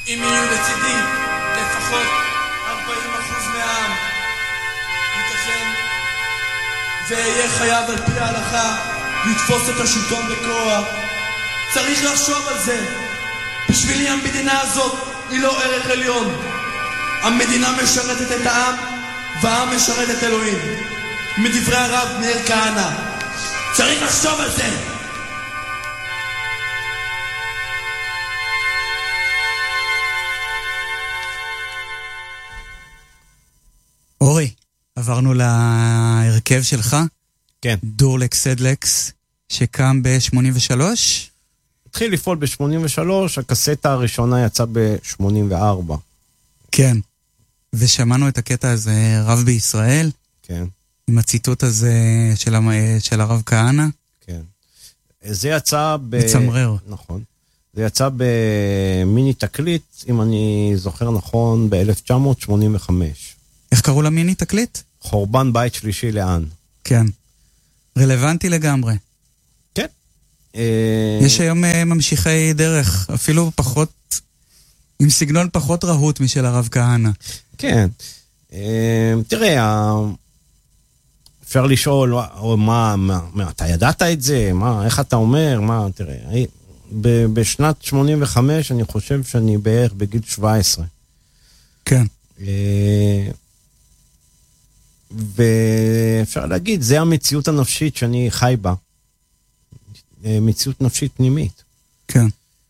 אם יהיו לצידי לפחות 40% מהעם, ייתכן ואהיה חייב על פי ההלכה לתפוס את השלטון בכוח. צריך לחשוב על זה. בשבילי המדינה הזאת היא לא ערך עליון. המדינה משרתת את העם והעם משרת את אלוהים. מדברי הרב מאיר כהנא. צריך לחשוב על זה. אורי, עברנו להרכב שלך. כן. דורלקס סדלקס, שקם ב-83? התחיל לפעול ב-83, הקסטה הראשונה יצאה ב-84. כן. ושמענו את הקטע הזה, רב בישראל. כן. עם הציטוט הזה של הרב כהנא. כן. זה יצא מצמרר. נכון. זה יצא במיני תקליט, אם אני זוכר נכון, ב-1985. איך קראו למיני תקליט? חורבן בית שלישי לאן. כן. רלוונטי לגמרי. כן. יש היום ממשיכי דרך, אפילו פחות, עם סגנון פחות רהוט משל הרב כהנא. כן. תראה, אפשר לשאול, מה, אתה ידעת את זה? איך אתה אומר? תראה, בשנת 85 אני חושב שאני בערך בגיל 17. כן. ואפשר להגיד, זה המציאות הנפשית שאני חי בה. מציאות נפשית פנימית. כן.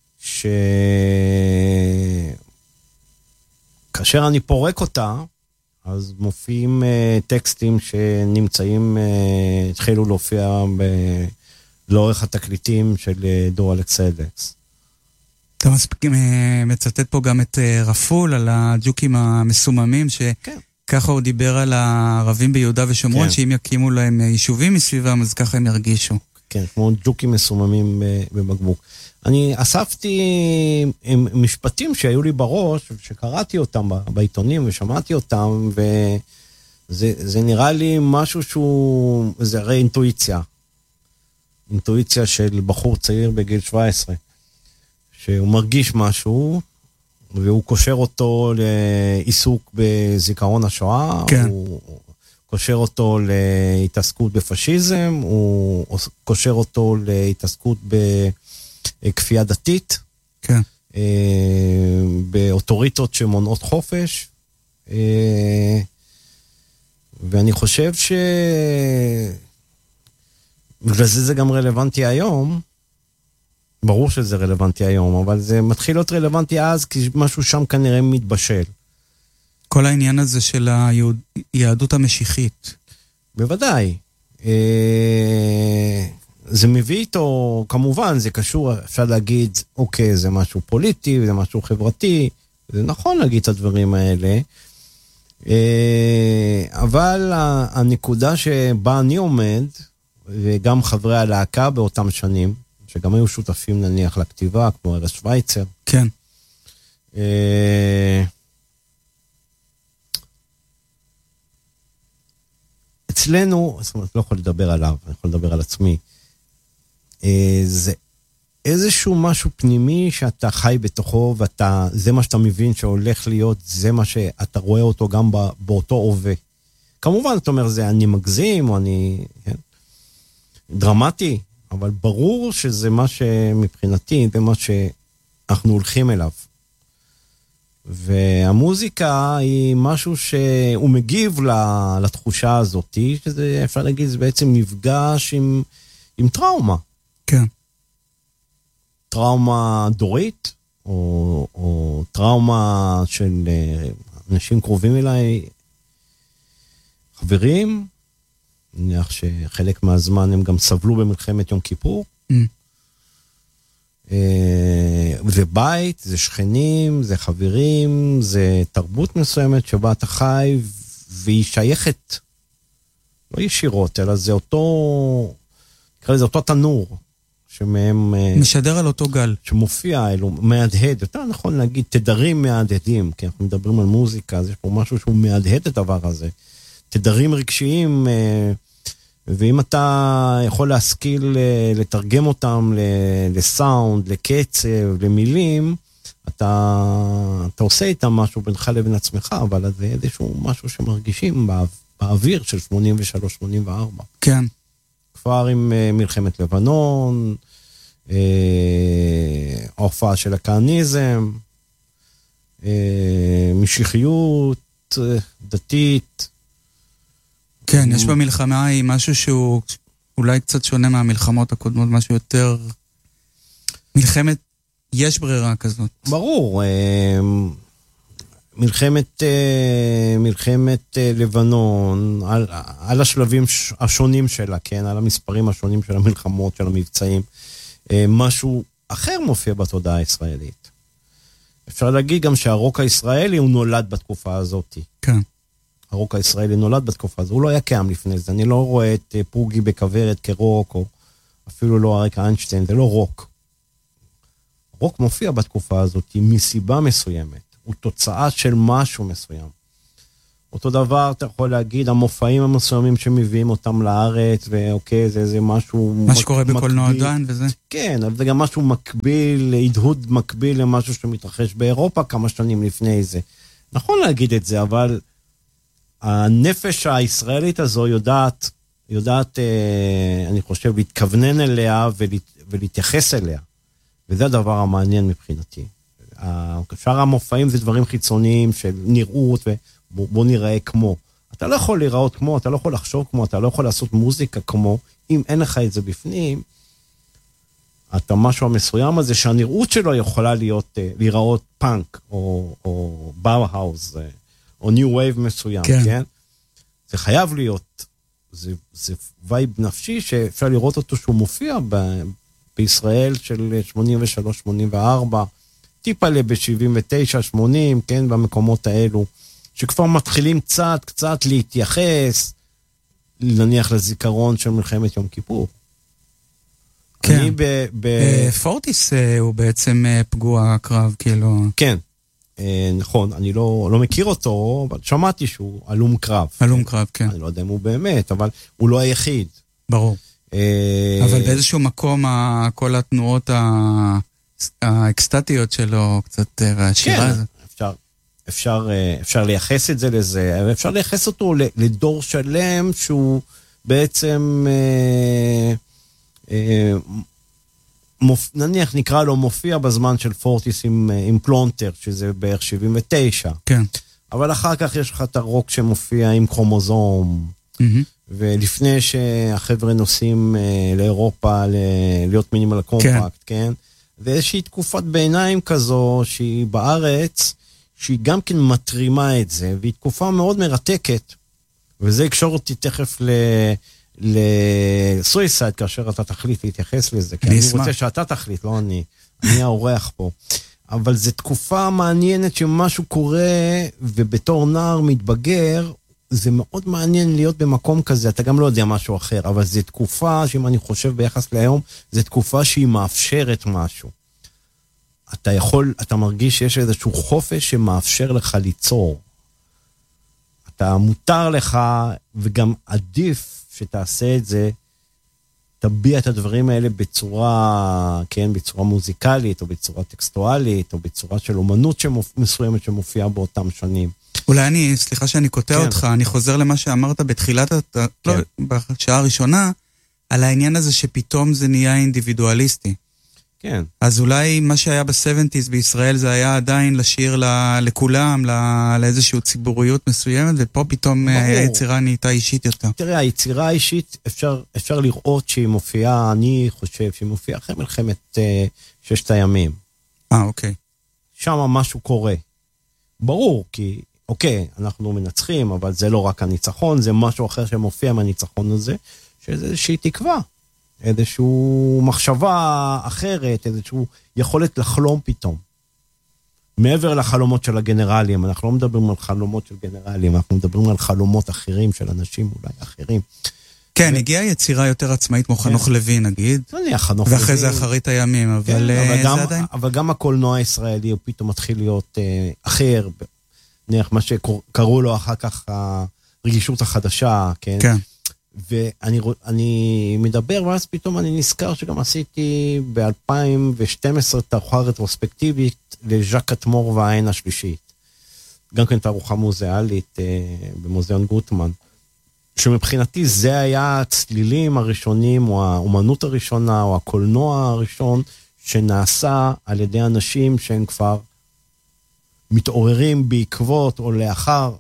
כאשר אני פורק אותה, אז מופיעים טקסטים שנמצאים, התחילו להופיע לאורך התקליטים של דורלקס סדלקס. אתה מצטט פה גם את רפול על הג'וקים המסוממים, שככה הוא דיבר על הערבים ביהודה ושומרון, כן. שאם יקימו להם יישובים מסביבם, אז ככה הם ירגישו. כן, כמו ג'וקים מסוממים בבקבוק. אני אספתי משפטים שהיו לי בראש, שקראתי אותם בעיתונים ושמעתי אותם, וזה נראה לי משהו שהוא, זה הרי אינטואיציה. אינטואיציה של בחור צעיר בגיל 17, שהוא מרגיש משהו, והוא קושר אותו לעיסוק בזיכרון השואה, כן. הוא קושר אותו להתעסקות בפשיזם, הוא קושר אותו להתעסקות בכפייה דתית, כן. באוטוריטות שמונעות חופש, ואני חושב בגלל זה גם רלוונטי היום, ברור שזה רלוונטי היום, אבל זה מתחיל להיות רלוונטי אז, כי משהו שם כנראה מתבשל. כל העניין הזה של היהדות המשיחית. בוודאי. זה מביא איתו, כמובן, זה קשור, אפשר להגיד, אוקיי, זה משהו פוליטי, זה משהו חברתי, זה נכון להגיד את הדברים האלה, אבל הנקודה שבה אני עומד, וגם חברי הלהקה באותם שנים, שגם היו שותפים נניח לכתיבה, כמו ארז שוויצר. כן. אצלנו, זאת אומרת, לא יכול לדבר עליו, אני יכול לדבר על עצמי, זה איזשהו משהו פנימי שאתה חי בתוכו, זה מה שאתה מבין שהולך להיות, זה מה שאתה רואה אותו גם באותו הווה. כמובן, אתה אומר, זה אני מגזים, או אני דרמטי, אבל ברור שזה מה שמבחינתי, זה מה שאנחנו הולכים אליו. והמוזיקה היא משהו שהוא מגיב לתחושה הזאת, שזה אפשר להגיד, זה בעצם מפגש עם טראומה. כן. טראומה דורית, או טראומה של אנשים קרובים אליי, חברים, נניח שחלק מהזמן הם גם סבלו במלחמת יום כיפור, זה בית, זה שכנים, זה חברים, זה תרבות מסוימת שבה אתה חי, והיא שייכת, לא ישירות, אלא זה אותו, נקרא לזה אותו תנור, שמהם משדר על אותו גל. שמופיע, אלו מהדהד, יותר נכון להגיד, תדרים מהדהדים, כי אנחנו מדברים על מוזיקה, אז יש פה משהו שהוא מהדהד את הדבר הזה. תדרים רגשיים, ואם אתה יכול להשכיל לתרגם אותם לסאונד, לקצב, למילים, אתה עושה איתם משהו בינך לבין עצמך, אבל זה איזשהו משהו שמרגישים באוויר של 83-84. כן. כבר עם מלחמת לבנון, ההופעה של הכהניזם, משיחיות דתית. כן, יש במלחמה היא משהו שהוא אולי קצת שונה מהמלחמות הקודמות, משהו יותר מלחמת, יש ברירה כזאת. ברור, מלחמת לבנון, על השלבים השונים שלה, כן, על המספרים השונים של המלחמות, של המבצעים, משהו אחר מופיע בתודעה הישראלית. אפשר להגיד גם שהרוק הישראלי הוא נולד בתקופה הזאת. כן. הרוק הישראלי נולד בתקופה הזאת, הוא לא היה קיים לפני זה, אני לא רואה את פורגי בכוורת כרוק, או אפילו לא אריק איינשטיין, זה לא רוק. רוק מופיע בתקופה הזאת מסיבה מסוימת, הוא תוצאה של משהו מסוים. אותו דבר אתה יכול להגיד, המופעים המסוימים שמביאים אותם לארץ, ואוקיי, זה משהו... מה שקורה בקולנוע דן וזה? כן, אבל זה גם משהו מקביל, הדהוד מקביל למשהו שמתרחש באירופה כמה שנים לפני זה. נכון להגיד את זה, אבל הנפש הישראלית הזו יודעת, אני חושב, להתכוונן אליה ולהתייחס אליה. וזה הדבר המעניין מבחינתי. שאר המופעים זה דברים חיצוניים של נראות, ובוא נראה כמו. אתה לא יכול להיראות כמו, אתה לא יכול לחשוב כמו, אתה לא יכול לעשות מוזיקה כמו, אם אין לך את זה בפנים, אתה משהו המסוים הזה, שהנראות שלו יכולה להיראות פאנק, או באו-האוס, או ניו וייב מסוים, כן? זה חייב להיות, זה וייב נפשי, שאפשר לראות אותו שהוא מופיע בישראל של 83-84, טיפה ב-79, 80, כן, במקומות האלו, שכבר מתחילים קצת להתייחס, נניח לזיכרון של מלחמת יום כיפור. כן, פורטיס הוא בעצם פגוע הקרב, כאילו... כן, נכון, אני לא מכיר אותו, אבל שמעתי שהוא אלום קרב. אלום קרב, כן. אני לא יודע אם הוא באמת, אבל הוא לא היחיד. ברור. אבל באיזשהו מקום, כל התנועות האקסטטיות שלו, קצת והשירה הזאת. כן, אפשר לייחס את זה לזה, אפשר לייחס אותו לדור שלם, שהוא בעצם, נניח נקרא לו מופיע בזמן של פורטיס עם פלונטר, שזה בערך 79. כן. אבל אחר כך יש לך את הרוק שמופיע עם כרומוזום, ולפני שהחבר'ה נוסעים לאירופה להיות מינימל קומפקט, כן? ואיזושהי תקופת ביניים כזו שהיא בארץ, שהיא גם כן מטרימה את זה, והיא תקופה מאוד מרתקת, וזה יקשור אותי תכף לסויסייד, כאשר אתה תחליט להתייחס לזה, כי אני רוצה שאתה תחליט, לא אני האורח פה. אבל זו תקופה מעניינת שמשהו קורה, ובתור נער מתבגר, זה מאוד מעניין להיות במקום כזה, אתה גם לא יודע משהו אחר, אבל זו תקופה, שאם אני חושב ביחס להיום, זו תקופה שהיא מאפשרת משהו. אתה מרגיש שיש איזשהו חופש שמאפשר לך ליצור. אתה מותר לך, וגם עדיף שתעשה את זה, תביע את הדברים האלה בצורה, כן, בצורה מוזיקלית, או בצורה טקסטואלית, או בצורה של אומנות מסוימת שמופיעה באותם שנים. אולי סליחה שאני קוטע אותך, אני חוזר למה שאמרת בתחילת, לא, בשעה הראשונה, על העניין הזה שפתאום זה נהיה אינדיבידואליסטי. כן. אז אולי מה שהיה ב-70s בישראל זה היה עדיין לשיר לכולם, לאיזושהי ציבוריות מסוימת, ופה פתאום היצירה נהייתה אישית יותר. תראה, היצירה האישית, אפשר לראות שהיא מופיעה, אני חושב שהיא מופיעה אחרי מלחמת ששת הימים. אוקיי. שם משהו קורה. ברור, כי אוקיי, אנחנו מנצחים, אבל זה לא רק הניצחון, זה משהו אחר שמופיע מהניצחון הזה, שזה איזושהי תקווה. איזושהי מחשבה אחרת, איזושהי יכולת לחלום פתאום. מעבר לחלומות של הגנרלים, אנחנו לא מדברים על חלומות של גנרלים, אנחנו מדברים על חלומות אחרים של אנשים אולי אחרים. כן, הגיעה יצירה יותר עצמאית כמו חנוך לוי, נגיד. ואחרי זה אחרית הימים, אבל זה עדיין... אבל גם הקולנוע הישראלי הוא פתאום מתחיל להיות אחר, נניח מה שקראו לו אחר כך הרגישות החדשה, כן? ואני מדבר, ואז פתאום אני נזכר שגם עשיתי ב-2012 תערוכה רטרוספקטיבית לז'אק אטמור והעין השלישית. גם כן תערוכה מוזיאלית במוזיאון גוטמן. שמבחינתי זה היה הצלילים הראשונים, או האומנות הראשונה, או הקולנוע הראשון, שנעשה על ידי אנשים שהם כבר מתעוררים בעקבות, או לאחר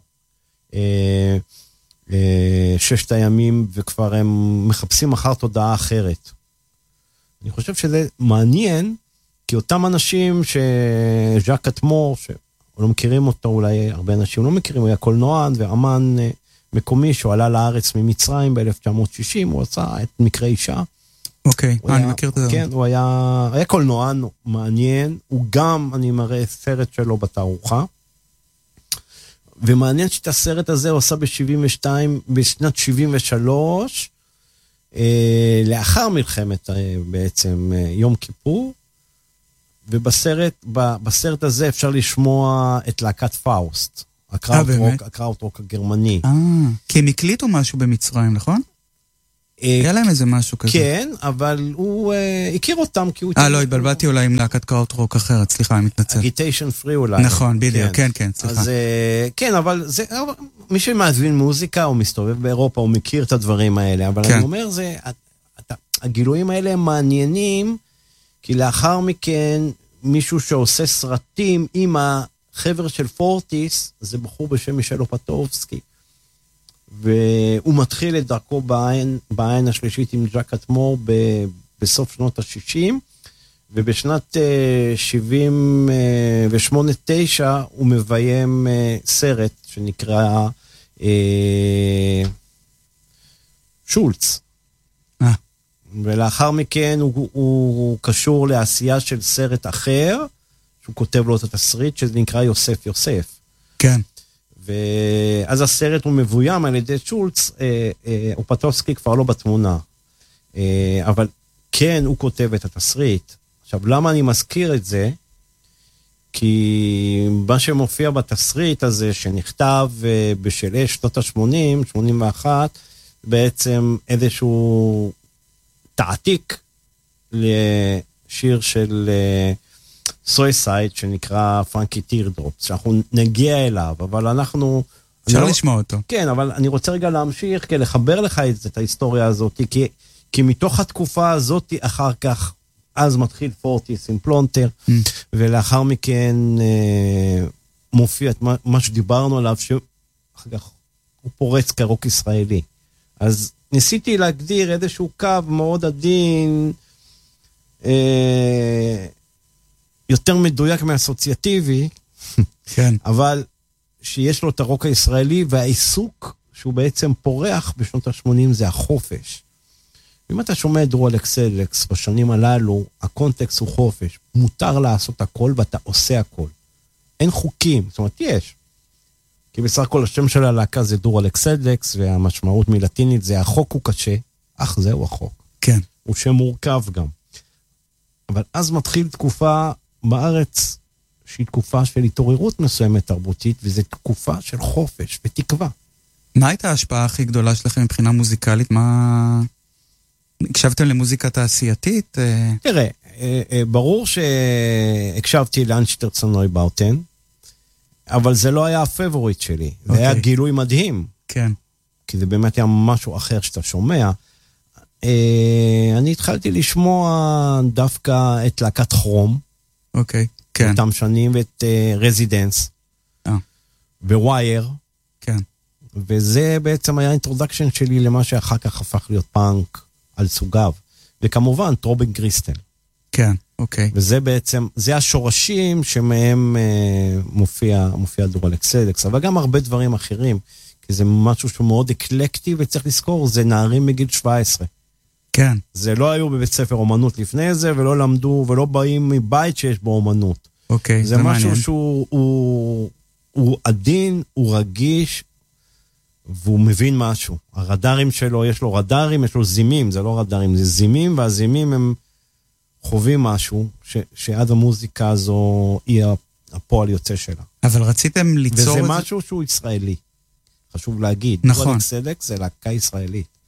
ששת הימים, וכבר הם מחפשים אחר תודעה אחרת. אני חושב שזה מעניין, כי אותם אנשים שז'אק אטמור, שלא מכירים אותו, אולי הרבה אנשים לא מכירים, הוא היה קולנוען ואמן מקומי, שהוא עלה לארץ ממצרים ב-1960, הוא עשה את מקרה אישה. אוקיי, אני מכיר את זה. כן, הוא היה קולנוען מעניין, הוא גם, אני מראה סרט שלו בתערוכה, ומעניין שאת הסרט הזה הוא עשה ב-72, בשנת 73, לאחר מלחמת בעצם יום כיפור, ובסרט הזה אפשר לשמוע את להקת פאוסט, הקראוט-רוק הגרמני. כי הם הקליטו משהו במצרים, נכון? היה להם איזה משהו כזה. כן, אבל הוא הכיר אותם כי הוא... לא, התבלבלתי אולי עם להקת קראוט-רוק אחרת, סליחה, אני מתנצל. אגיטיישן פרי אולי. נכון, בדיוק, כן, סליחה. אז כן, אבל מי שמאזין מוזיקה, הוא מסתובב באירופה, הוא מכיר את הדברים האלה, אבל אני אומר, הגילויים האלה הם מעניינים, כי לאחר מכן, מישהו שעושה סרטים עם החבר של פורטיס, זה בחור בשם מישל אופטובסקי, והוא מתחיל את דרכו בעין השלישית עם ז'אק אטמור בסוף שנות ה-60, ובשנת 78-9 הוא מביים סרט שנקרא שולץ. ולאחר מכן הוא קשור לעשייה של סרט אחר, שהוא כותב לו את התסריט, שזה נקרא יוסף יוסף. כן. ואז הסרט הוא מבוים על ידי שולץ, אופטובסקי כבר לא בתמונה. אבל כן, הוא כותב את התסריט. עכשיו, למה אני מזכיר את זה? כי מה שמופיע בתסריט הזה, שנכתב בשלהי שנות ה-80, 81, בעצם איזשהו תעתיק לשיר של סויסייד, שנקרא פאנקי טירדרופס, שאנחנו נגיע אליו, אבל אנחנו... אפשר לשמוע אותו. כן, אבל אני רוצה רגע להמשיך, כי לחבר לך את ההיסטוריה הזאת, כי מתוך התקופה הזאת, אחר כך, אז מתחיל פורטיס עם פלונטר, ולאחר מכן מופיע את מה שדיברנו עליו, שאחר כך הוא פורץ כרוק ישראלי. אז ניסיתי להגדיר איזשהו קו מאוד עדין, יותר מדויק מהאסוציאטיבי, כן. אבל שיש לו את הרוק הישראלי, והעיסוק שהוא בעצם פורח בשנות ה-80 זה החופש. אם אתה שומע את דרור אלכסנדרקס בשנים הללו, הקונטקסט הוא חופש. מותר לעשות הכל ואתה עושה הכל. אין חוקים, זאת אומרת, יש. כי בסך הכל השם של הלהקה זה דרור אלכסנדרקס, והמשמעות מלטינית זה החוק הוא קשה, אך זהו החוק. כן. הוא שם מורכב גם. אבל אז מתחיל תקופה בארץ, שהיא תקופה של התעוררות מסוימת תרבותית, וזו תקופה של חופש ותקווה. מה הייתה ההשפעה הכי גדולה שלכם מבחינה מוזיקלית? מה... הקשבתם למוזיקה תעשייתית? תראה, ברור שהקשבתי לאנשטרצן נויבאוטן, אבל זה לא היה הפייבוריט שלי. זה היה גילוי מדהים. כן. כי זה באמת היה משהו אחר שאתה שומע. אני התחלתי לשמוע דווקא את להקת כרום. אוקיי, כן. אותם שנים, ואת רזידנס. ווייר. כן. וזה בעצם היה אינטרודקשן שלי למה שאחר כך הפך להיות פאנק על סוגיו. וכמובן, טרובין גריסטל. כן, אוקיי. וזה בעצם, זה השורשים שמהם מופיע דרור אלכסנדרקס, אבל גם הרבה דברים אחרים, כי זה משהו שהוא מאוד אקלקטי, וצריך לזכור, זה נערים מגיל 17. כן. זה לא היו בבית ספר אומנות לפני זה, ולא למדו, ולא באים מבית שיש בו אומנות. אוקיי, זה משהו שהוא עדין, הוא רגיש, והוא מבין משהו. הרדארים שלו, יש לו רדארים, יש לו זימים, זה לא רדארים, זה זימים, והזימים הם חווים משהו, שעד המוזיקה הזו היא הפועל יוצא שלה. אבל רציתם ליצור... וזה משהו שהוא ישראלי. חשוב להגיד. נכון. דרור אלכסנדרקס זה להקה ישראלית.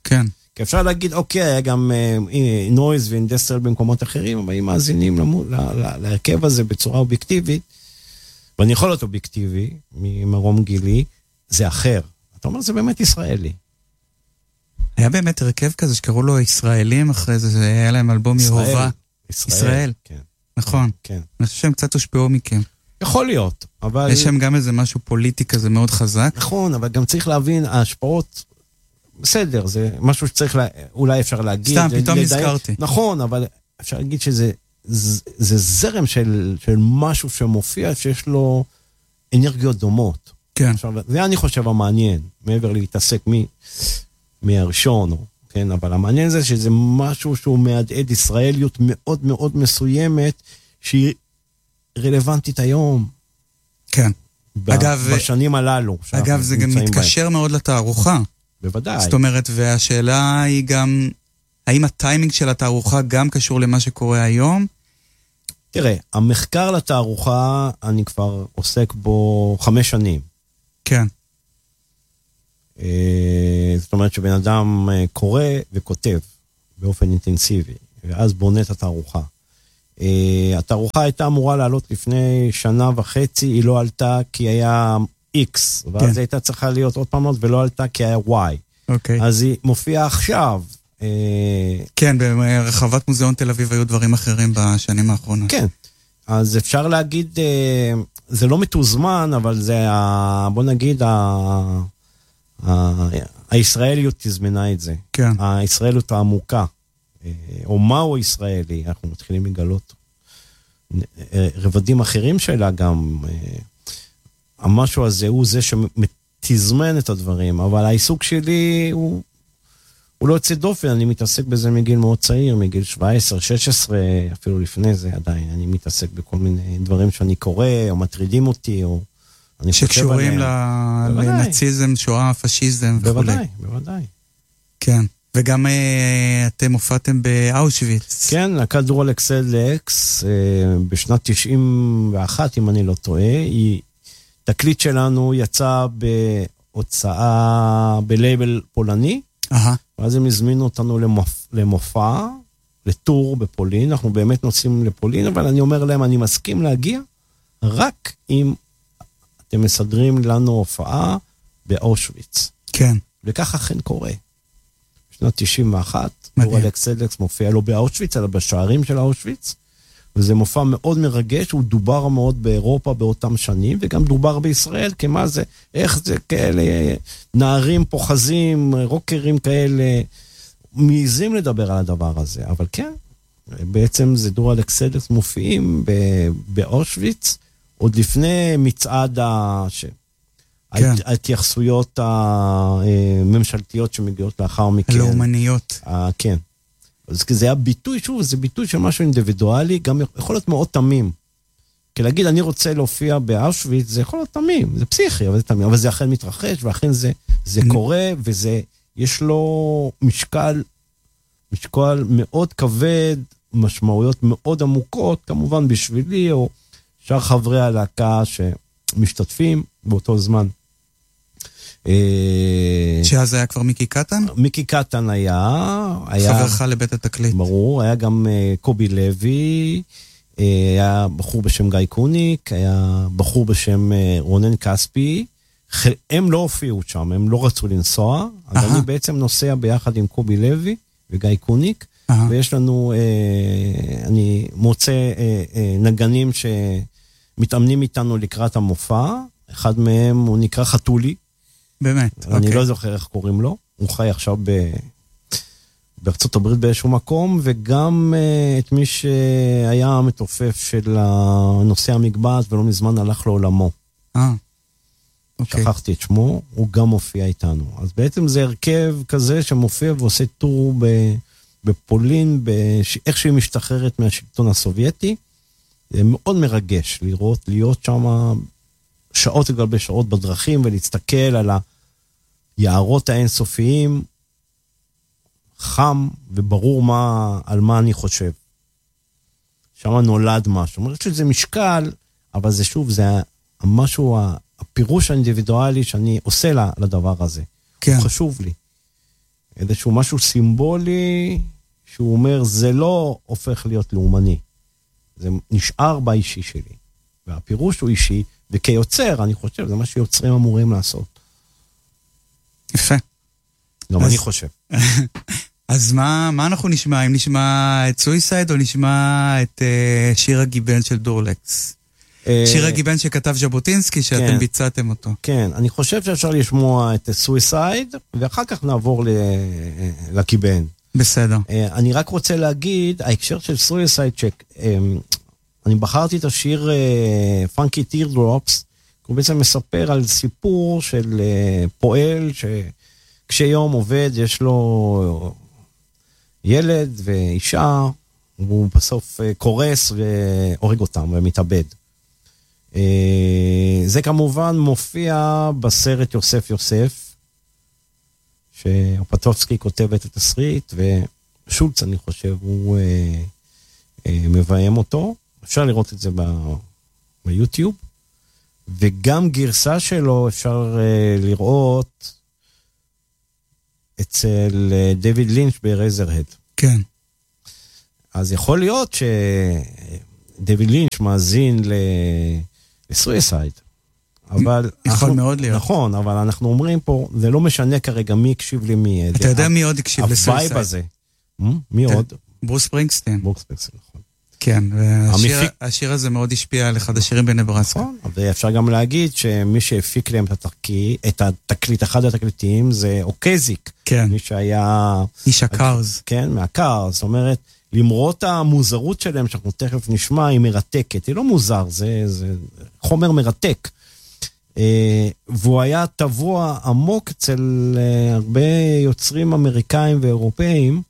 כן. כי אפשר להגיד, אוקיי, היה גם נויז ואינדסטריאל במקומות אחרים, אבל אם מאזינים להרכב הזה בצורה אובייקטיבית, ואני יכול להיות אובייקטיבי, ממרום גילי, זה אחר. אתה אומר, זה באמת ישראלי. היה באמת הרכב כזה שקראו לו ישראלים אחרי זה, היה להם אלבום יהובה. ישראל. כן. נכון. כן. אני חושב שהם קצת הושפעו מכם. יכול להיות, אבל... יש שם גם איזה משהו פוליטי כזה מאוד חזק. נכון, אבל גם צריך להבין, ההשפעות, בסדר, זה משהו שצריך, אולי אפשר להגיד. סתם, פתאום נזכרתי. נכון, אבל אפשר להגיד שזה זרם של משהו שמופיע, שיש לו אנרגיות דומות. כן. זה אני חושב המעניין, מעבר להתעסק מהראשון, כן, אבל המעניין זה שזה משהו שהוא מהדהד ישראליות מאוד מאוד מסוימת, שהיא רלוונטית היום. כן. בשנים הללו. אגב, זה גם מתקשר מאוד לתערוכה. בוודאי. זאת אומרת, והשאלה היא גם, האם הטיימינג של התערוכה גם קשור למה שקורה היום? תראה, המחקר לתערוכה, אני כבר עוסק בו 5 שנים. כן. זאת אומרת שבן אדם קורא וכותב באופן אינטנסיבי, ואז בונה את התערוכה. התערוכה הייתה אמורה לעלות לפני 1.5 שנה, היא לא עלתה כי היה X, ואז הייתה צריכה להיות עוד פעם ולא עלתה כי היה Y. אוקיי. אז היא מופיעה עכשיו. כן, ברחבת מוזיאון תל אביב היו דברים אחרים בשנים האחרונות. כן, אז אפשר להגיד, זה לא מתוזמן, אבל זה, בוא נגיד, הישראליות תזמנה את זה. כן. הישראליות העמוקה. או מהו ישראלי, אנחנו מתחילים לגלות רבדים אחרים שלה גם, המשהו הזה הוא זה שמתזמן את הדברים, אבל העיסוק שלי הוא לא יוצא דופן, אני מתעסק בזה מגיל מאוד צעיר, מגיל 17, 16, אפילו לפני זה עדיין, אני מתעסק בכל מיני דברים שאני קורא, או מטרידים אותי, או אני שקשורים לנאציזם, שואה, פשיזם וכו'. בוודאי, בוודאי. כן. וגם אתם הופעתם באושוויץ. כן, הכדור אלקסלקס, בשנת 91, אם אני לא טועה, תקליט שלנו יצא בהוצאה בלייבל פולני, ואז הם הזמינו אותנו למופע, לטור בפולין, אנחנו באמת נוסעים לפולין, אבל אני אומר להם, אני מסכים להגיע, רק אם אתם מסדרים לנו הופעה באושוויץ. כן. וכך אכן קורה. בשנת 91, טור אלקסלקס מופיע לא באושוויץ, אלא בשערים של אושוויץ, וזה מופע מאוד מרגש, הוא דובר מאוד באירופה באותם שנים, וגם דובר בישראל, כמה זה, איך זה כאלה, נערים פוחזים, רוקרים כאלה, מעיזים לדבר על הדבר הזה, אבל כן, בעצם זה טור אלקסלקס מופיעים באושוויץ, עוד לפני מצעד ההתייחסויות הממשלתיות שמגיעות לאחר מכן. לאומניות. כן. אז זה היה ביטוי, שוב, זה ביטוי של משהו אינדיבידואלי, גם יכול להיות מאוד תמים. כי להגיד, אני רוצה להופיע באושוויץ, זה יכול להיות תמים, זה פסיכי, אבל זה תמים, אבל זה אכן מתרחש, ואכן זה קורה, וזה, יש לו משקל מאוד כבד, משמעויות מאוד עמוקות, כמובן בשבילי, או שאר חברי הלהקה שמשתתפים באותו זמן. שאז היה כבר מיקי קטן? מיקי קטן היה חברך לבית התקליט. ברור, היה גם קובי לוי, היה בחור בשם גיא קוניק, היה בחור בשם רונן כספי, הם לא הופיעו שם, הם לא רצו לנסוע, אז אני בעצם נוסע ביחד עם קובי לוי וגיא קוניק, ויש לנו, אני מוצא נגנים שמתאמנים איתנו לקראת המופע, אחד מהם הוא נקרא חתולי, באמת, אני לא זוכר איך קוראים לו, הוא חי עכשיו בארצות הברית באיזשהו מקום, וגם את מי שהיה המתופף של הנושא המגבעת, ולא מזמן הלך לעולמו. שכחתי את שמו, הוא גם מופיע איתנו. אז בעצם זה הרכב כזה שמופיע ועושה טור בפולין, איך שהיא משתחררת מהשלטון הסובייטי, זה מאוד מרגש להיות שם שעות לגבי שעות בדרכים, ולהסתכל על היערות האינסופיים, חם וברור על מה אני חושב. שם נולד משהו. אומרת שזה משקל, אבל זה שוב, זה משהו, הפירוש האינדיבידואלי שאני עושה לדבר הזה. כן. הוא חשוב לי. איזשהו משהו סימבולי, שהוא אומר, זה לא הופך להיות לאומני. זה נשאר באישי שלי. והפירוש הוא אישי, וכיוצר, אני חושב, זה מה שיוצרים אמורים לעשות. יפה. גם אני חושב. אז מה אנחנו נשמע? אם נשמע את סויסייד או נשמע את שיר הגיבן של דורלקס? שיר הגיבן שכתב ז'בוטינסקי, שאתם ביצעתם אותו. כן, אני חושב שאפשר לשמוע את סויסייד, ואחר כך נעבור לגיבן. בסדר. אני רק רוצה להגיד, ההקשר של סויסייד, אני בחרתי את השיר פאנקי טירדרופס, הוא בעצם מספר על סיפור של פועל שכשיום עובד יש לו ילד ואישה, והוא בסוף קורס והורג אותם ומתאבד. זה כמובן מופיע בסרט יוסף יוסף, שאופטובסקי כותב את התסריט, ושולץ אני חושב הוא מביים אותו. אפשר לראות את זה ביוטיוב, וגם גרסה שלו אפשר לראות אצל דיוויד לינץ' ברייזרהד. כן. אז יכול להיות שדיוויד לינץ' מאזין לסויסייד. אבל יכול מאוד להיות. נכון, אבל אנחנו אומרים פה, זה לא משנה כרגע מי הקשיב למי. אתה יודע מי עוד הקשיב לסויסייד? הווייב הזה. מי עוד? ברוס ספרינגסטין. ברוס ספרינגסטין, נכון. כן, והשיר הזה מאוד השפיע על אחד השירים בנברסקה. נכון, ואפשר גם להגיד שמי שהפיק להם את התקליט, אחד התקליטים, זה אוקזיק. כן. מי שהיה... איש הקארז. כן, מהקארז. זאת אומרת, למרות המוזרות שלהם, שאנחנו תכף נשמע, היא מרתקת. היא לא מוזר, זה חומר מרתק. והוא היה טבוע עמוק אצל הרבה יוצרים אמריקאים ואירופאים,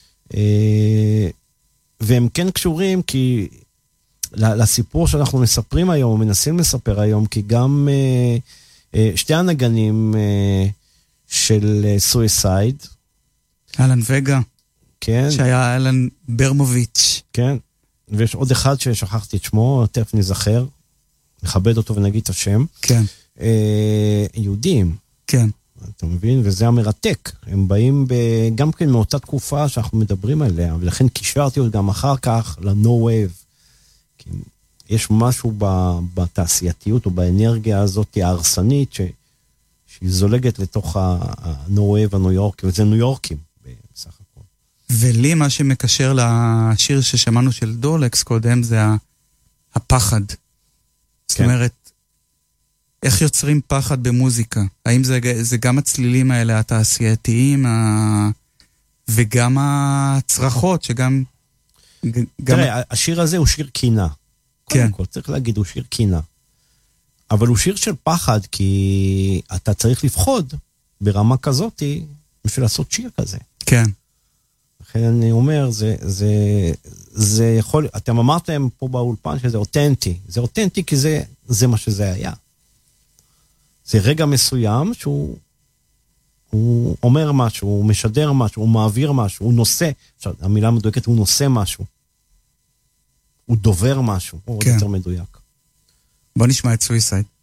והם כן קשורים כי לסיפור שאנחנו מספרים היום, מנסים לספר היום, כי גם שתי הנגנים של סויסייד, אלן וגה, כן. שהיה אלן ברמוביץ'. כן, ויש עוד אחד ששכחתי את שמו, תכף נזכר, נכבד אותו ונגיד את השם. כן. יהודים. כן. אתה מבין? וזה המרתק. הם באים גם כן מאותה תקופה שאנחנו מדברים עליה, ולכן קישרתי עוד גם אחר כך ל-No Wave. כי יש משהו בתעשייתיות או באנרגיה הזאת ההרסנית שהיא זולגת לתוך ה-No Wave הניו יורקי, וזה ניו יורקים בסך הכל. ולי מה שמקשר לשיר ששמענו של דורלקס קודם זה הפחד. זאת אומרת, איך יוצרים פחד במוזיקה? האם זה גם הצלילים האלה, התעשייתיים, וגם הצרחות, שגם... תראה, השיר הזה הוא שיר קינה. כן. קודם כל, צריך להגיד, הוא שיר קינה. אבל הוא שיר של פחד, כי אתה צריך לפחוד ברמה כזאת, בשביל לעשות שיר כזה. כן. לכן אני אומר, זה יכול... אתם אמרתם פה באולפן שזה אותנטי. זה אותנטי כי זה מה שזה היה. זה רגע מסוים שהוא אומר משהו, הוא משדר משהו, הוא מעביר משהו, הוא נושא, המילה מדויקת, הוא נושא משהו. הוא דובר משהו, הוא עוד יותר מדויק. בוא נשמע את סויסייד.